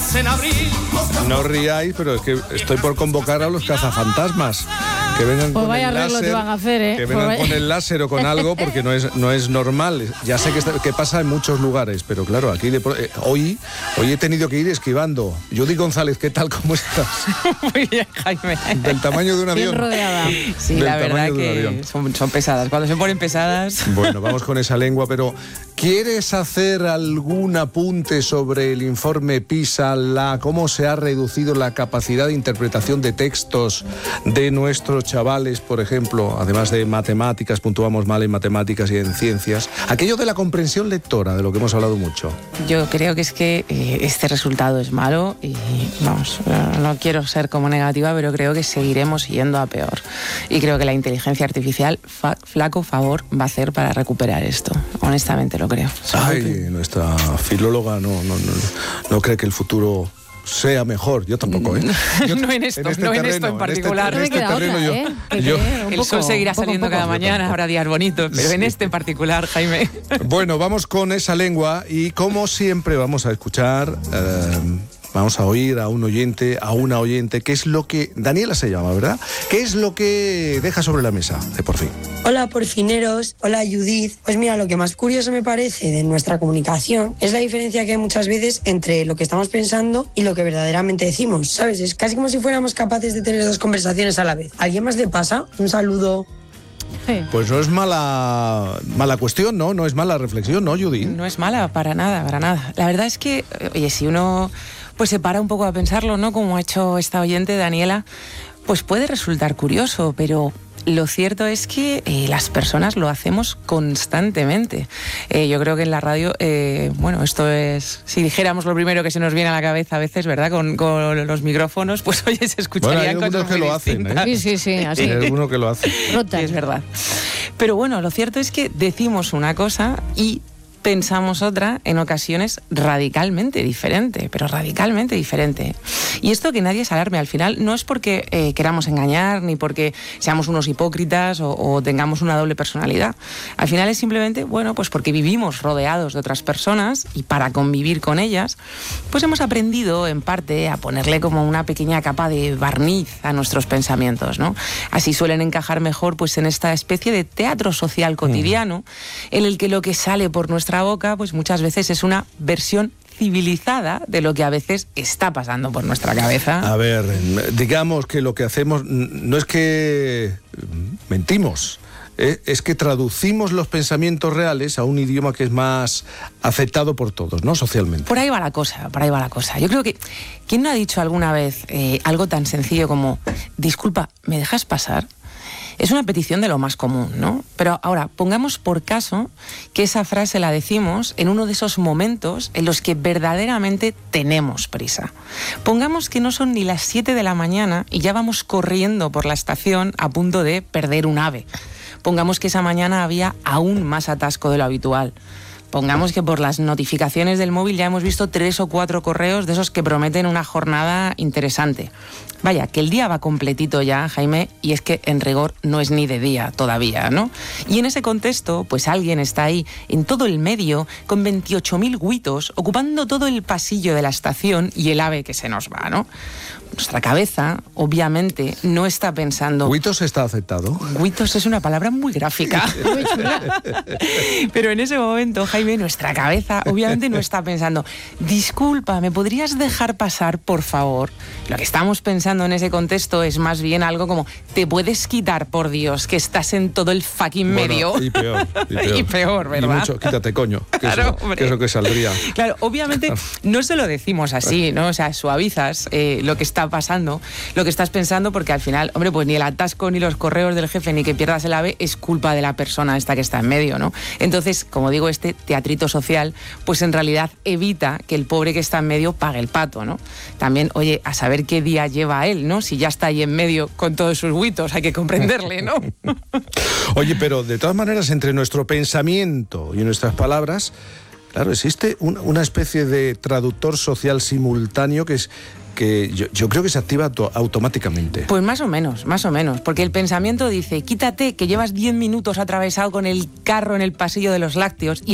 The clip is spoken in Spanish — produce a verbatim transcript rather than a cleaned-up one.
en abril. No ríais, pero es que estoy por convocar a los cazafantasmas. Que vengan pues con vaya el arreglo láser, te van a hacer, ¿eh? que vengan pues con el láser o con algo, porque no es no es normal. Ya sé que, está, que pasa en muchos lugares, pero claro, aquí de, eh, hoy hoy he tenido que ir esquivando. Judy González, ¿qué tal? ¿Cómo estás? Muy bien, Jaime. Del tamaño de un avión. Bien rodeada. Sí, Del la verdad que son, son pesadas. Cuando se ponen pesadas... Bueno, vamos con esa lengua, pero ¿quieres hacer algún apunte sobre el informe PISA, la, cómo se ha reducido la capacidad de interpretación de textos de nuestros chavales, por ejemplo, además de matemáticas, puntuamos mal en matemáticas y en ciencias? Aquello de la comprensión lectora, de lo que hemos hablado mucho. Yo creo que es que eh, este resultado es malo y, vamos, no quiero ser como negativa, pero creo que seguiremos yendo a peor. Y creo que la inteligencia artificial, fa, flaco favor, va a hacer para recuperar esto. Honestamente lo creo. Ay, que... nuestra filóloga no, no, no, no cree que el futuro sea mejor. Yo tampoco, ¿eh? Yo, no en esto, en este no terreno, en esto en particular. En este, en este terreno otra, yo, ¿eh? yo... El poco, sol seguirá poco, saliendo poco, cada mañana, habrá días bonitos, pero sí. En este en particular, Jaime. Bueno, vamos con esa lengua y como siempre vamos a escuchar... Eh, Vamos a oír a un oyente, a una oyente, qué es lo que... Daniela se llama, ¿verdad? ¿Qué es lo que deja sobre la mesa de Por Fin? Hola, porfineros. Hola, Judith. Pues mira, lo que más curioso me parece de nuestra comunicación es la diferencia que hay muchas veces entre lo que estamos pensando y lo que verdaderamente decimos, ¿sabes? Es casi como si fuéramos capaces de tener dos conversaciones a la vez. ¿A alguien más le pasa? Un saludo... Sí. Pues no es mala mala cuestión, ¿no? No es mala reflexión, ¿no, Judith? No es mala, para nada, para nada. La verdad es que, oye, si uno pues se para un poco a pensarlo, ¿no? Como ha hecho esta oyente, Daniela, pues puede resultar curioso, pero... Lo cierto es que eh, las personas lo hacemos constantemente. Eh, yo creo que en la radio, eh, bueno, esto es, si dijéramos lo primero que se nos viene a la cabeza a veces, ¿verdad? Con, con los micrófonos, pues oye, se escucharían bueno, hay cosas que muy lo hacen, distintas. ¿eh? Sí, sí, sí, así. Hay alguno que lo hace. Sí, es verdad. Pero bueno, lo cierto es que decimos una cosa y pensamos otra en ocasiones radicalmente diferente, pero radicalmente diferente. Y esto que nadie se alarme, al final no es porque eh, queramos engañar, ni porque seamos unos hipócritas o, o tengamos una doble personalidad. Al final es simplemente, bueno, pues porque vivimos rodeados de otras personas y para convivir con ellas, pues hemos aprendido en parte a ponerle como una pequeña capa de barniz a nuestros pensamientos, ¿no? Así suelen encajar mejor pues en esta especie de teatro social cotidiano, mm. en el que lo que sale por nuestra boca, pues muchas veces es una versión civilizada de lo que a veces está pasando por nuestra cabeza. A ver, digamos que lo que hacemos no es que mentimos, es que traducimos los pensamientos reales a un idioma que es más aceptado por todos, ¿no? Socialmente. Por ahí va la cosa, por ahí va la cosa. Yo creo que, ¿quién no ha dicho alguna vez eh, algo tan sencillo como, disculpa, ¿me dejas pasar? Es una petición de lo más común, ¿no? Pero ahora, pongamos por caso que esa frase la decimos en uno de esos momentos en los que verdaderamente tenemos prisa. Pongamos que no son ni las siete de la mañana y ya vamos corriendo por la estación a punto de perder un ave. Pongamos que esa mañana había aún más atasco de lo habitual. Pongamos que por las notificaciones del móvil ya hemos visto tres o cuatro correos de esos que prometen una jornada interesante. Vaya, que el día va completito ya, Jaime, y es que en rigor no es ni de día todavía, ¿no? Y en ese contexto, pues alguien está ahí, en todo el medio, con veintiocho mil huitos, ocupando todo el pasillo de la estación y el ave que se nos va, ¿no? Nuestra cabeza, obviamente, no está pensando... ¿Huitos está aceptado? Huitos es una palabra muy gráfica. Pero en ese momento, Jaime, nuestra cabeza, obviamente, no está pensando, disculpa, ¿me podrías dejar pasar, por favor? Lo que estamos pensando en ese contexto es más bien algo como, te puedes quitar, por Dios, que estás en todo el fucking bueno, medio. Y peor, y peor. Y peor, ¿verdad? Y mucho, quítate, coño, que, claro, eso, que es lo que saldría. Claro, obviamente no se lo decimos así, ¿no? O sea, suavizas eh, lo que está pasando, lo que estás pensando, porque al final, hombre, pues ni el atasco, ni los correos del jefe, ni que pierdas el ave, es culpa de la persona esta que está en medio, ¿no? Entonces, como digo, este teatrito social, pues en realidad evita que el pobre que está en medio pague el pato, ¿no? También, oye, a saber qué día lleva él, ¿no? Si ya está ahí en medio con todos sus huitos, hay que comprenderle, ¿no? Oye, pero de todas maneras, entre nuestro pensamiento y nuestras palabras, claro, existe un, una especie de traductor social simultáneo que es que yo, yo creo que se activa auto, automáticamente. Pues más o menos, más o menos, porque el pensamiento dice, quítate que llevas diez minutos atravesado con el carro en el pasillo de los lácteos y